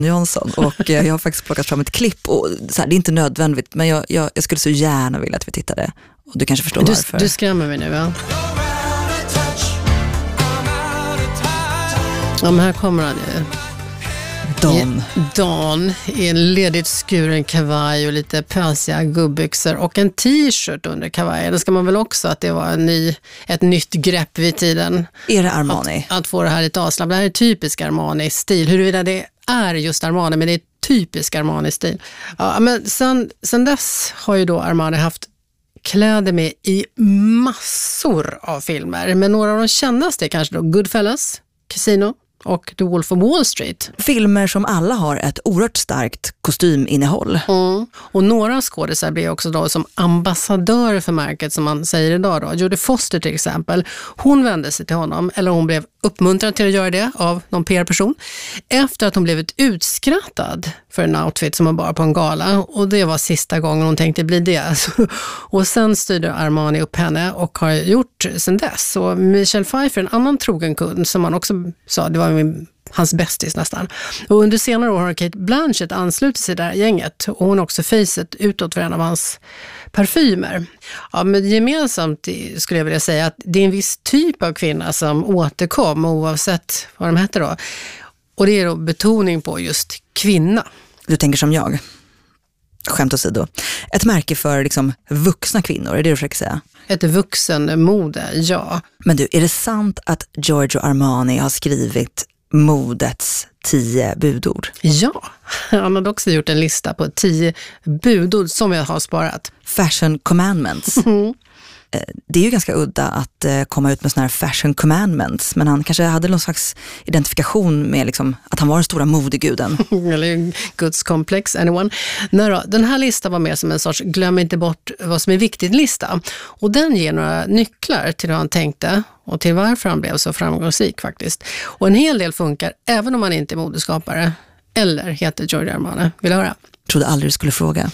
Johnson. Och jag har faktiskt plockat fram ett klipp. Och så här, det är inte nödvändigt, men jag skulle så gärna vilja att vi tittade. Och du kanske förstår varför. Du skrämmer mig nu, ja. Ja, men här kommer han ju. Dawn i en ledigt skuren kavaj och lite pösiga gubbyxor och en t-shirt under kavajen. Det ska man väl också att det var ett nytt grepp vid tiden. Är det Armani? Att få det här lite avslappnat. Det här är typisk Armani-stil. Huruvida det är just Armani, men det är typisk Armani-stil. Ja, men sen dess har ju då Armani haft kläder med i massor av filmer. Men några av de kändaste är kanske då Goodfellas, Casino och The Wolf of Wall Street. Filmer som alla har ett oerhört starkt kostyminnehåll. Och några skådespelare blir också då som ambassadörer för märket, som man säger idag då. Jodie Foster till exempel, hon vände sig till honom, eller hon blev uppmuntrad till att göra det av någon PR-person, efter att hon blivit utskrattad för en outfit som hon bar på en gala. Och det var sista gången hon tänkte bli det. Och sen styrde Armani upp henne och har gjort sen dess. Så Michelle Pfeiffer, en annan trogen kund som man också sa, det var hans bästis nästan. Och under senare år har Cate Blanchett anslutit sig där gänget. Och hon har också facet utåt för en av hans parfymer. Ja, men gemensamt skulle jag vilja säga att det är en viss typ av kvinna som återkom oavsett vad de heter då. Och det är då betoning på just kvinna. Du tänker som jag. Skämt åsido. Ett märke för liksom vuxna kvinnor, är det du försöker säga? Ett vuxenmode, ja. Men du, är det sant att Giorgio Armani har skrivit modets 10 budord? Ja, han har också gjort en lista på 10 budord som jag har sparat. Fashion commandments. Det är ju ganska udda att komma ut med såna här fashion commandments, men han kanske hade någon slags identifikation med liksom, att han var den stora modeguden. Eller Guds komplex, anyone. Nej då, den här listan var mer som en sorts glöm inte bort vad som är viktigt lista. Och den ger några nycklar till hur han tänkte och till varför han blev så framgångsrik faktiskt. Och en hel del funkar även om man inte är modeskapare eller heter Giorgio Armani. Vill du höra? Trodde aldrig du skulle fråga.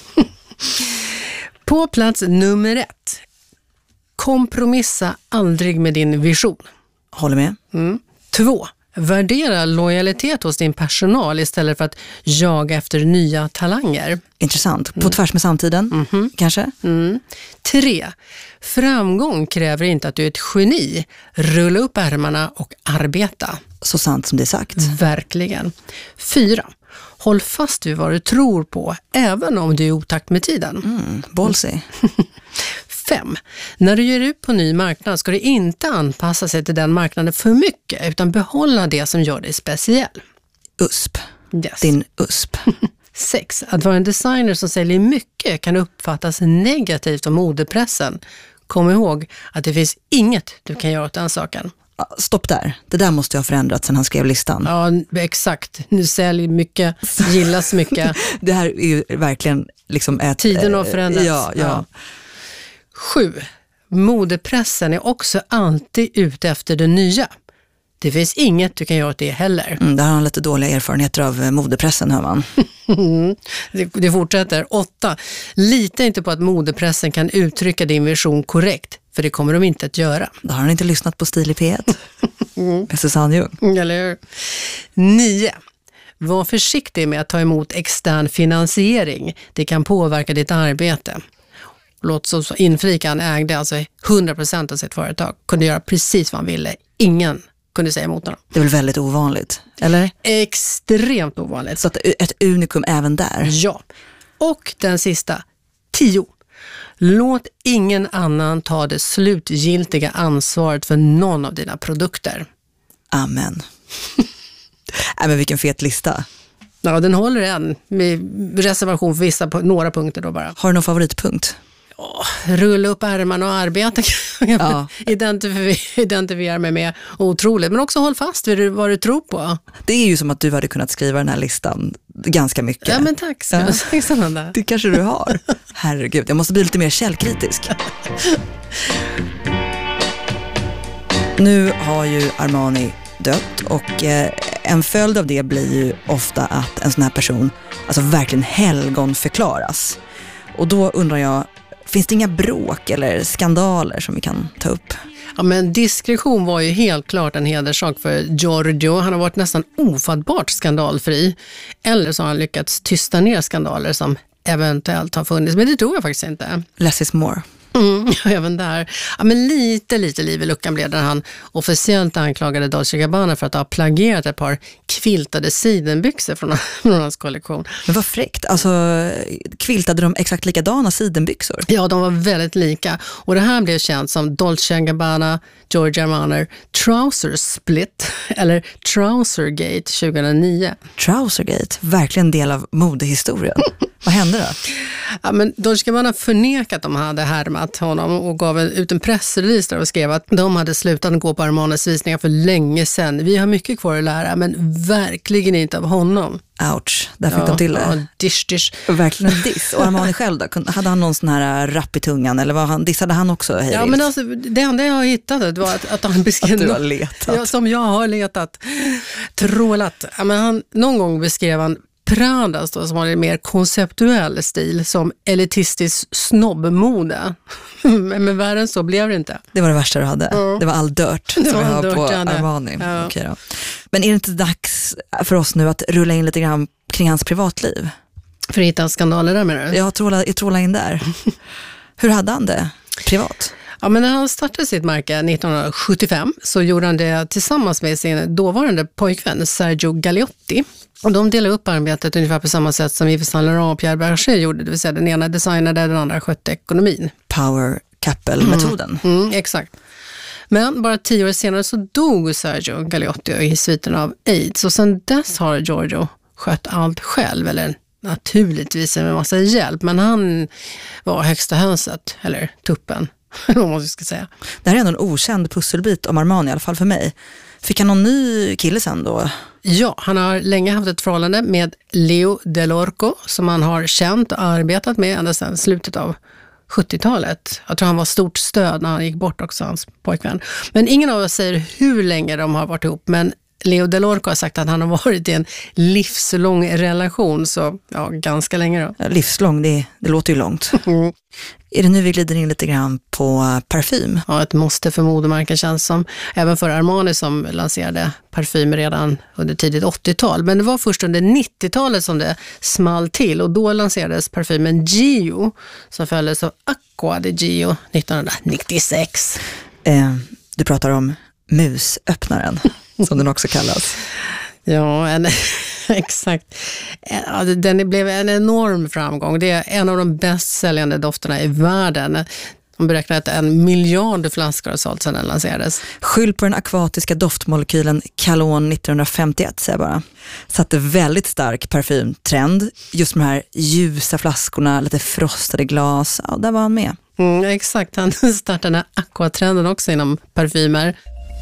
På plats nummer 1. Kompromissa aldrig med din vision. Håller med. 2. Värdera lojalitet hos din personal istället för att jaga efter nya talanger. Intressant. På tvärs med samtiden, kanske? 3. Framgång kräver inte att du är ett geni. Rulla upp ärmarna och arbeta. Så sant som det är sagt. Verkligen. 4. Håll fast vid vad du tror på, även om du är i otakt med tiden. Ballsy. 5. När du ger ut på ny marknad ska du inte anpassa sig till den marknaden för mycket, utan behålla det som gör dig speciell. USP. Yes. Din USP. 6. Att vara en designer som säljer mycket kan uppfattas negativt av modepressen. Kom ihåg att det finns inget du kan göra åt den saken. Stopp där. Det där måste jag ha förändrat sedan han skrev listan. Ja, exakt. Nu säljer mycket, gillas mycket. Det här är ju verkligen liksom ett... Tiden har förändrats. Ja. 7. Modepressen är också alltid ute efter det nya. Det finns inget du kan göra åt det heller. Där har han lite dåliga erfarenheter av modepressen, hör man. Det fortsätter. 8. Lita inte på att modepressen kan uttrycka din vision korrekt, för det kommer de inte att göra. Då har han inte lyssnat på Stil i P1. Med Susanne Ljung. Eller hur? 9. Var försiktig med att ta emot extern finansiering. Det kan påverka ditt arbete. Låt så inflika, han ägde alltså 100% av sitt företag. Kunde göra precis vad han ville. Ingen kunde säga emot honom. Det är väl väldigt ovanligt, eller? Extremt ovanligt. Så att ett unikum även där. Ja. Och den sista, 10. Låt ingen annan ta det slutgiltiga ansvaret för någon av dina produkter. Amen. Men vilken fet lista. Ja, den håller än. Med reservation för vissa på några punkter då bara. Har du någon favoritpunkt? Rulla upp ärmarna och arbeta. Ja. Identifiera mig med otroligt. Men också håll fast vid vad du tror på. Det är ju som att du hade kunnat skriva den här listan ganska mycket. Ja, men tack. Det kanske du har. Herregud, jag måste bli lite mer källkritisk. Nu har ju Armani dött och en följd av det blir ju ofta att en sån här person alltså verkligen helgonförklaras. Och då undrar jag, Finns det inga bråk eller skandaler som vi kan ta upp? Ja, men diskretion var ju helt klart en hederssak för Giorgio. Han har varit nästan ofattbart skandalfri. Eller så har han lyckats tysta ner skandaler som eventuellt har funnits. Men det tror jag faktiskt inte. Less is more. Även där. Ja, men lite liv i luckan blev det när han officiellt anklagade Dolce & Gabbana för att ha plagierat ett par kviltade sidenbyxor från hans kollektion. Men vad fräckt. Alltså, kviltade de exakt likadana sidenbyxor? Ja, de var väldigt lika. Och det här blev känt som Dolce & Gabbana, Giorgio Armani Trouser Split eller Trousergate 2009. Trousergate, verkligen del av modehistorien. Vad hände då? Ja, men Dolce & Gabbana förnekat att de hade härmat honom och gav ut en pressrelease där och skrev att de hade slutat gå på Armanis visningar för länge sedan. Vi har mycket kvar att lära, men verkligen inte av honom. Ouch, där fick de till det. Ja, dish. Verkligen en diss. Och Armani själv då? Hade han någon sån här rapp i tungan? Eller dissade han också? Ja, men alltså, det enda jag har hittat var att han beskrev... Att du har letat. Ja, som jag har letat. Trålat. Ja, men någon gång beskrev han Pradas då, som har en mer konceptuell stil som elitistisk snobbmode. Men värre än så blev det inte. Det var det värsta du hade. Det var all dirt som vi har på Armani. Ja. Okej då. Men är det inte dags för oss nu att rulla in lite grann kring hans privatliv? För att hitta skandaler där med det? Jag trålar in där. Hur hade han det privat? Ja, men när han startade sitt märke 1975 så gjorde han det tillsammans med sin dåvarande pojkvän Sergio Galeotti. Och de delade upp arbetet ungefär på samma sätt som Yves Saint Laurent och Pierre Berger gjorde. Det vill säga den ena designade, den andra skötte ekonomin. Power couple-metoden. Exakt. Men bara 10 år senare så dog Sergio Galeotti i sviten av AIDS. Och sen dess har Giorgio skött allt själv, eller naturligtvis med massa hjälp. Men han var högsta hönset, eller tuppen. Vad man ska säga. Det här är ändå en okänd pusselbit om Armani, i alla fall för mig. Fick han någon ny kille sen då? Ja, han har länge haft ett förhållande med Leo Dell'Orco som han har känt och arbetat med ända sedan slutet av 70-talet. Jag tror han var stort stöd när han gick bort också, hans pojkvän. Men ingen av oss säger hur länge de har varit ihop, men Leo Dell'Orco har sagt att han har varit i en livslång relation, så ja, ganska länge då. Ja, livslång, det låter ju långt. Är det nu vi glider in lite grann på parfym? Ja, ett måste för modemärken känns som. Även för Armani som lanserade parfymer redan under tidigt 80-tal. Men det var först under 90-talet som det small till. Och då lanserades parfymen Gio som följdes av Acqua di Gio 1996. Du pratar om musöppnaren, som den också kallas. Ja, exakt. Ja, den blev en enorm framgång. Det är en av de bäst säljande dofterna i världen. De beräknar att 1 miljard flaskor har sålt sedan den lanserades. Skyll på den akvatiska doftmolekylen Calon 1951, säger jag bara. Satte väldigt stark parfymtrend. Just de här ljusa flaskorna, lite frostade glas. Ja, där var han med. Exakt, han startade aquatrenden också inom parfymer.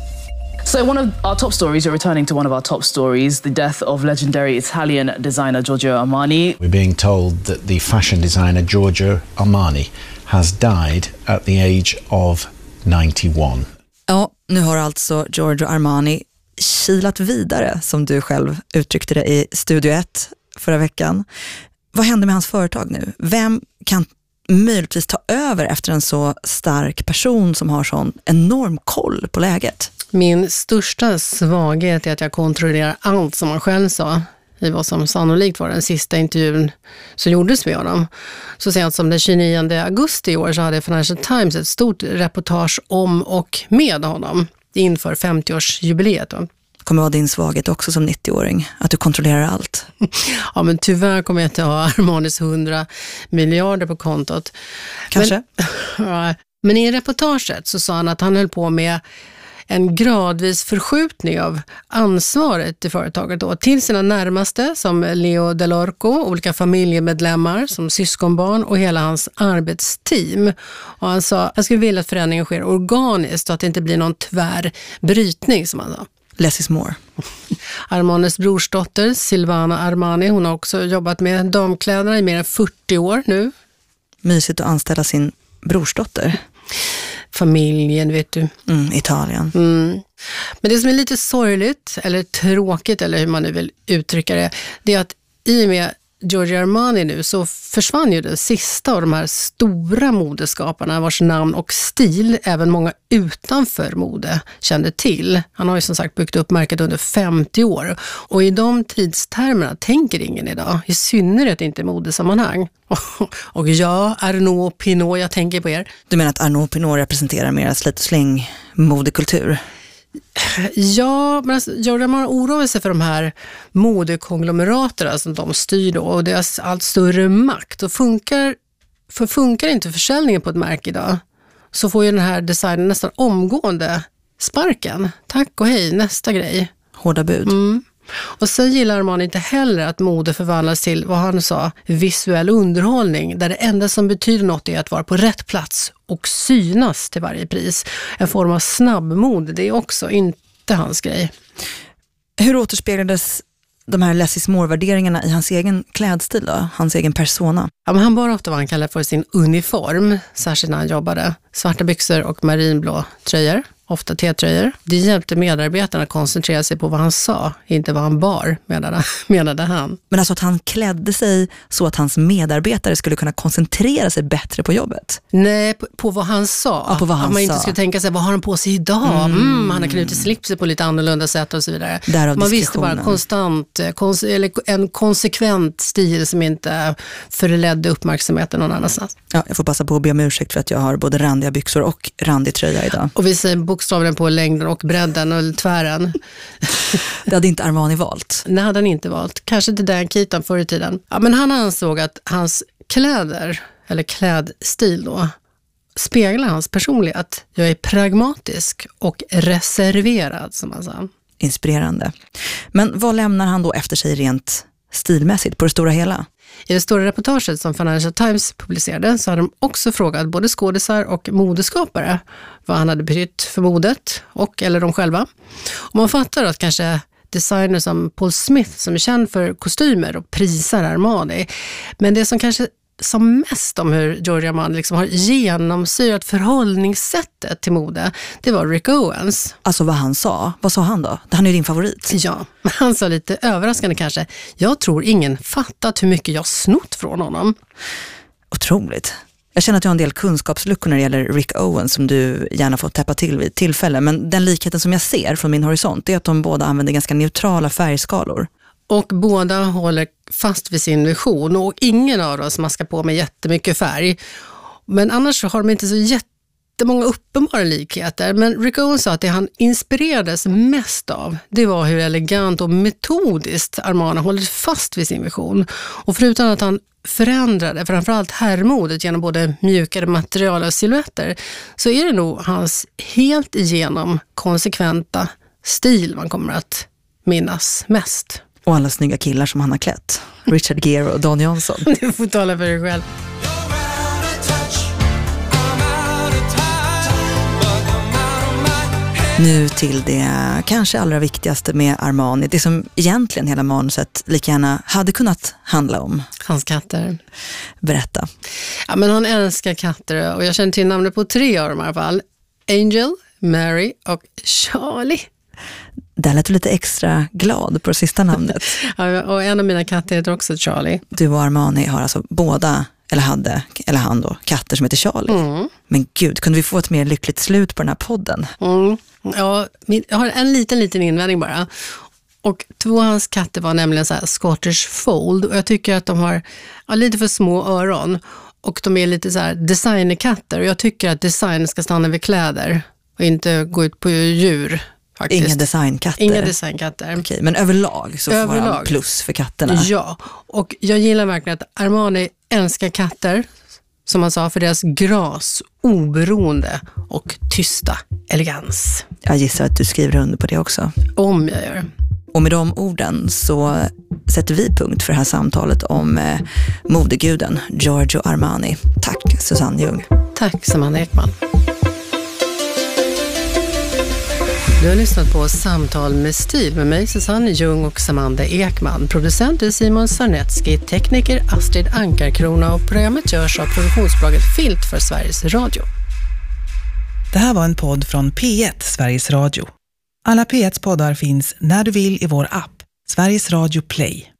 So one of our top stories, you're returning to one of our top stories, the death of legendary Italian designer Giorgio Armani. We're being told that the fashion designer Giorgio Armani has died at the age of 91. Ja, nu har alltså Giorgio Armani kilat vidare, som du själv uttryckte det i Studio 1 förra veckan. Vad händer med hans företag nu? Vem kan möjligtvis ta över efter en så stark person som har sån enorm koll på läget? Min största svaghet är att jag kontrollerar allt som han själv sa i vad som sannolikt var den sista intervjun som gjordes med honom. Så sent som den 29 augusti i år så hade Financial Times ett stort reportage om och med honom inför 50-årsjubileet. Kommer vara din svaghet också som 90-åring, att du kontrollerar allt. Ja, men tyvärr kommer jag inte ha Armanis 100 miljarder på kontot. Kanske. Men i reportaget så sa han att han höll på med en gradvis förskjutning av ansvaret i företaget då, till sina närmaste som Leo Dell'Orco, olika familjemedlemmar som syskonbarn och hela hans arbetsteam. Och han sa, jag skulle vilja att förändringen sker organiskt och att det inte blir någon tvär brytning, som han sa. Less is more. Armanis brorsdotter Silvana Armani, hon har också jobbat med damkläderna i mer än 40 år nu. Mysigt att anställa sin brorsdotter. Familjen, vet du. Italien. Men det som är lite sorgligt eller tråkigt, eller hur man nu vill uttrycka det, det är att i och med Giorgio Armani nu så försvann ju det sista av de här stora modeskaparna vars namn och stil även många utanför mode kände till. Han har ju som sagt byggt upp märket under 50 år och i de tidstermerna tänker ingen idag, i synnerhet inte i modesammanhang. Och ja, Arnaud Pinault, jag tänker på er. Du menar att Arnaud Pinault representerar mer slit och släng modekultur? Ja, men alltså, Giorgio Armani oroar sig för de här modekonglomeraterna som de styr då och deras allt större makt. Och funkar inte försäljningen på ett märke idag så får ju den här designen nästan omgående sparken. Tack och hej, nästa grej. Hårda bud. Och sen gillar Armani inte heller att mode förvandlas till, vad han sa, visuell underhållning där det enda som betyder något är att vara på rätt plats och synas till varje pris. En form av snabbmode, det är också inte hans grej. Hur återspeglades de här less is more-värderingarna i hans egen klädstil då? Hans egen persona? Ja, men han bar ofta vad han kallade för sin uniform, särskilt när han jobbade. Svarta byxor och marinblå tröjor. Ofta T-tröjor. Det hjälpte medarbetarna att koncentrera sig på vad han sa, inte vad han bar, menade han. Men alltså att han klädde sig så att hans medarbetare skulle kunna koncentrera sig bättre på jobbet? Nej, på vad han sa. Ja, på vad han att man sa. Inte skulle tänka sig, vad har han på sig idag? Han har knutit slipset på lite annorlunda sätt och så vidare. Man visste bara konstant, en konsekvent stil som inte förledde uppmärksamheten någon annanstans. Ja, jag får passa på att be om ursäkt för att jag har både randiga byxor och randig tröja idag. Och vi säger bokstavligen på längden och bredden och tvären. Det hade inte Armani valt. Nej, hade han inte valt. Kanske inte Dan Keaton förr i tiden. Ja, men han ansåg att hans kläder, eller klädstil då, speglar hans personlighet. Jag är pragmatisk och reserverad, som han sa. Inspirerande. Men vad lämnar han då efter sig rent stilmässigt på det stora hela? I det stora reportaget som Financial Times publicerade så hade de också frågat både skådisar och modeskapare vad han hade betytt för modet och eller de själva. Och man fattar att kanske designers som Paul Smith som är känd för kostymer och prisar Armani. Men det som kanske som mest om hur Giorgio Armani liksom har genomsyrat förhållningssättet till mode, det var Rick Owens. Alltså vad han sa. Vad sa han då? Han är ju din favorit. Ja, men han sa lite överraskande kanske. Jag tror ingen fattat hur mycket jag snott från honom. Otroligt. Jag känner att jag har en del kunskapsluckor när det gäller Rick Owens som du gärna får täppa till vid tillfälle. Men den likheten som jag ser från min horisont är att de båda använder ganska neutrala färgskalor. Och båda håller fast vid sin vision och ingen av dem smaskar på med jättemycket färg. Men annars har de inte så jättemånga uppenbara likheter. Men Rick Owens sa att det han inspirerades mest av, det var hur elegant och metodiskt Armani håller fast vid sin vision. Och förutom att han förändrade framförallt herrmodet genom både mjukare material och silhuetter så är det nog hans helt igenom konsekventa stil man kommer att minnas mest. Och alla snygga killar som han har klätt. Richard Gere och Don Johnson. Du får tala för dig själv. Nu till det kanske allra viktigaste med Armani. Det som egentligen hela manuset lika gärna hade kunnat handla om. Hans katter. Berätta. Ja, men han älskar katter och jag känner till namnet på 3 av dem i alla fall. Angel, Mary och Charlie. Där lät du lite extra glad på det sista namnet. Ja, och en av mina katter heter också Charlie. Du och Armani har alltså båda, eller han då, katter som heter Charlie. Men gud, kunde vi få ett mer lyckligt slut på den här podden? Ja, jag har en liten invändning bara. Och 2 av hans katter var nämligen så här Scottish Fold. Och jag tycker att de har lite för små öron. Och de är lite så här designerkatter. Och jag tycker att design ska stanna vid kläder. Och inte gå ut på djur. Faktiskt. Inga designkatter? Inga designkatter. Okej, men överlag så får han plus för katterna. Ja, och jag gillar verkligen att Armani älskar katter, som han sa, för deras gras, oberoende och tysta elegans. Jag gissar att du skriver under på det också. Om jag gör. Och med de orden så sätter vi punkt för det här samtalet om modeguden Giorgio Armani. Tack Susanne Ljung. Tack Samantha Ekman. Du har lyssnat på Samtal med stil med mig, Susanne Ljung och Samantha Ekman. Producent är Simon Sarnetski, tekniker Astrid Ankarkrona och programmet görs av produktionsbolaget Filt för Sveriges Radio. Det här var en podd från P1, Sveriges Radio. Alla P1s poddar finns när du vill i vår app, Sveriges Radio Play.